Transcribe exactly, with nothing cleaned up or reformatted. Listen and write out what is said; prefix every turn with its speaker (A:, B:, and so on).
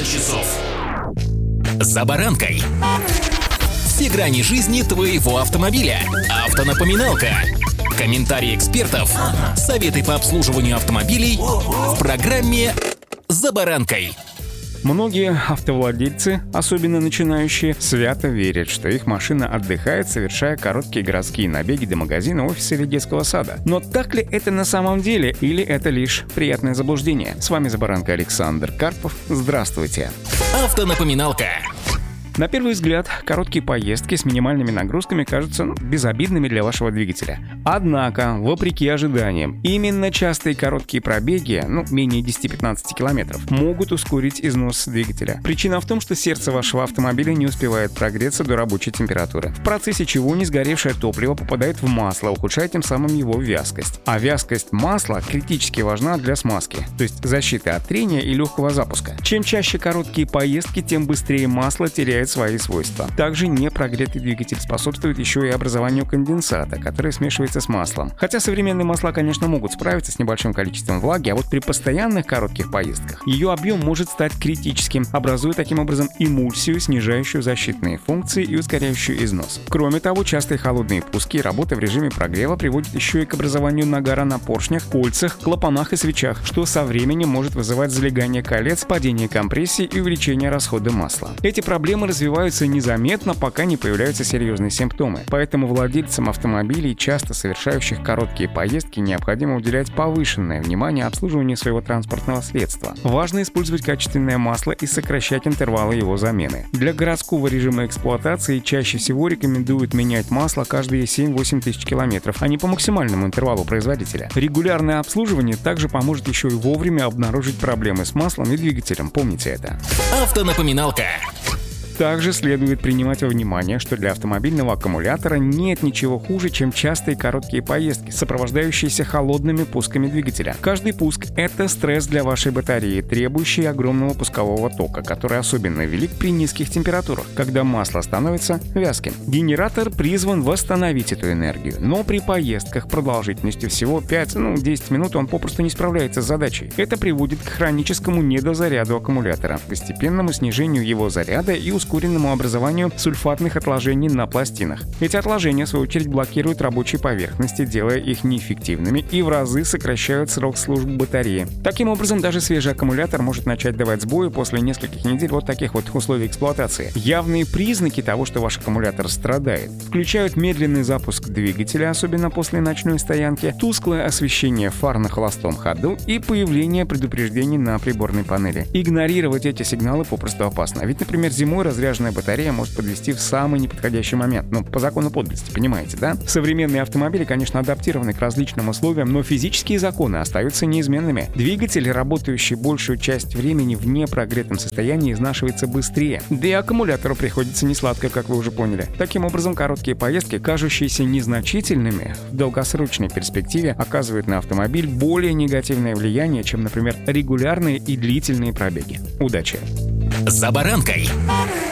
A: часов. За баранкой. Все грани жизни твоего автомобиля. Автонапоминалка. Комментарии экспертов. Советы по обслуживанию автомобилей в программе «За баранкой».
B: Многие автовладельцы, особенно начинающие, свято верят, что их машина отдыхает, совершая короткие городские набеги до магазина, офиса или детского сада. Но так ли это на самом деле, или это лишь приятное заблуждение? С вами «За баранкой» Александр Карпов. Здравствуйте.
A: Автонапоминалка.
B: На первый взгляд, короткие поездки с минимальными нагрузками кажутся ну, безобидными для вашего двигателя. Однако, вопреки ожиданиям, именно частые короткие пробеги, ну, менее десять-пятнадцать километров, могут ускорить износ двигателя. Причина в том, что сердце вашего автомобиля не успевает прогреться до рабочей температуры, в процессе чего несгоревшее топливо попадает в масло, ухудшая тем самым его вязкость. А вязкость масла критически важна для смазки, то есть защиты от трения и легкого запуска. Чем чаще короткие поездки, тем быстрее масло теряет свои свойства. Также непрогретый двигатель способствует еще и образованию конденсата, который смешивается с маслом. Хотя современные масла, конечно, могут справиться с небольшим количеством влаги, а вот при постоянных коротких поездках ее объем может стать критическим, образуя таким образом эмульсию, снижающую защитные функции и ускоряющую износ. Кроме того, частые холодные пуски и работа в режиме прогрева приводит еще и к образованию нагара на поршнях, кольцах, клапанах и свечах, что со временем может вызывать залегание колец, падение компрессии и увеличение расхода масла. Эти проблемы развиваются незаметно, пока не появляются серьезные симптомы. Поэтому владельцам автомобилей, часто совершающих короткие поездки, необходимо уделять повышенное внимание обслуживанию своего транспортного средства. Важно использовать качественное масло и сокращать интервалы его замены. Для городского режима эксплуатации чаще всего рекомендуют менять масло каждые семь-восемь тысяч километров, а не по максимальному интервалу производителя. Регулярное обслуживание также поможет еще и вовремя обнаружить проблемы с маслом и двигателем. Помните это.
A: Автонапоминалка.
B: Также следует принимать во внимание, что для автомобильного аккумулятора нет ничего хуже, чем частые короткие поездки, сопровождающиеся холодными пусками двигателя. Каждый пуск — это стресс для вашей батареи, требующий огромного пускового тока, который особенно велик при низких температурах, когда масло становится вязким. Генератор призван восстановить эту энергию, но при поездках продолжительностью всего пять-десять минут он попросту не справляется с задачей. Это приводит к хроническому недозаряду аккумулятора, постепенному снижению его заряда и ускорению ускоренному образованию сульфатных отложений на пластинах. Эти отложения, в свою очередь, блокируют рабочие поверхности, делая их неэффективными и в разы сокращают срок службы батареи. Таким образом, даже свежий аккумулятор может начать давать сбои после нескольких недель вот таких вот условий эксплуатации. Явные признаки того, что ваш аккумулятор страдает, включают медленный запуск двигателя, особенно после ночной стоянки, тусклое освещение фар на холостом ходу и появление предупреждений на приборной панели. Игнорировать эти сигналы попросту опасно, ведь, например, зимой разряженная батарея может подвести в самый неподходящий момент. Ну, по закону подлости, понимаете, да? Современные автомобили, конечно, адаптированы к различным условиям, но физические законы остаются неизменными. Двигатель, работающий большую часть времени в непрогретом состоянии, изнашивается быстрее. Да и аккумулятору приходится несладко, как вы уже поняли. Таким образом, короткие поездки, кажущиеся незначительными, в долгосрочной перспективе оказывают на автомобиль более негативное влияние, чем, например, регулярные и длительные пробеги. Удачи!
A: За баранкой.